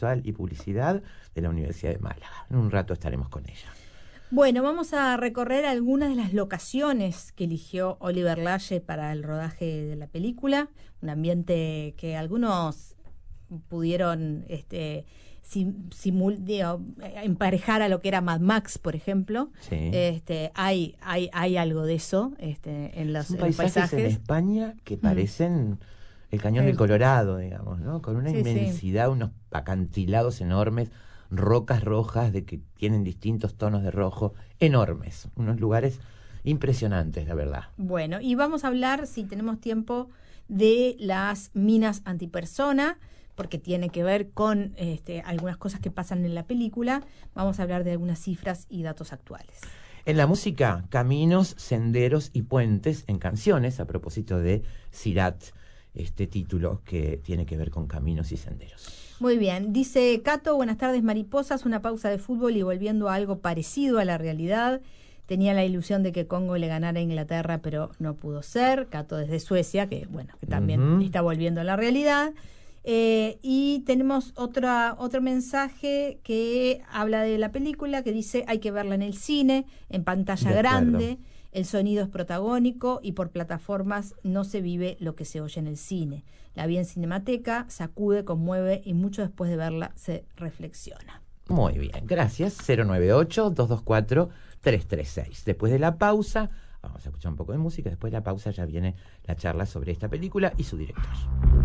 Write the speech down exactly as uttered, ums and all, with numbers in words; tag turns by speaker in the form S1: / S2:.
S1: Audiovisual y Publicidad de la Universidad de Málaga. En un rato estaremos con ella.
S2: Bueno, vamos a recorrer algunas de las locaciones que eligió Oliver Laye para el rodaje de la película, un ambiente que algunos pudieron este, sim, simul, digo, emparejar a lo que era Mad Max, por ejemplo.
S1: Sí.
S2: Este, hay, hay, hay algo de eso este, en los,
S1: Son
S2: en los
S1: paisajes,
S2: paisajes
S1: en España que parecen... Mm. El Cañón
S2: el,
S1: del Colorado, digamos, ¿no? Con una
S2: sí,
S1: inmensidad,
S2: sí.
S1: unos acantilados enormes, rocas rojas de que tienen distintos tonos de rojo, enormes, unos lugares impresionantes, la verdad.
S2: Bueno, y vamos a hablar, si tenemos tiempo, de las minas antipersona, porque tiene que ver con este, algunas cosas que pasan en la película. Vamos a hablar de algunas cifras y datos actuales.
S1: En la música, caminos, senderos y puentes en canciones, a propósito de Sirat, este título que tiene que ver con caminos y senderos.
S2: Muy bien, dice Cato, buenas tardes mariposas, una pausa de fútbol y volviendo a algo parecido a la realidad. Tenía la ilusión de que Congo le ganara a Inglaterra, pero no pudo ser. Cato desde Suecia, que bueno, que también uh-huh. está volviendo a la realidad. Eh, y tenemos otra, otro mensaje que habla de la película, que dice hay que verla en el cine, en pantalla grande. El sonido es protagónico y por plataformas no se vive lo que se oye en el cine. La vi en Cinemateca, sacude, conmueve y mucho después de verla se reflexiona.
S1: Muy bien, gracias. cero nueve ocho, dos dos cuatro, tres tres seis. Después de la pausa, vamos a escuchar un poco de música. Después de la pausa ya viene la charla sobre esta película y su director.